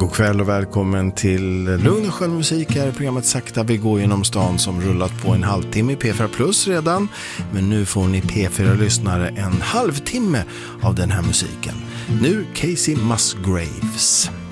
God kväll och välkommen till Lugn och skön musik här i programmet Sakta vi går genom stan som rullat på en halvtimme i P4 Plus redan. Men nu får ni P4-lyssnare en halvtimme av den här musiken. Nu Casey Musgraves.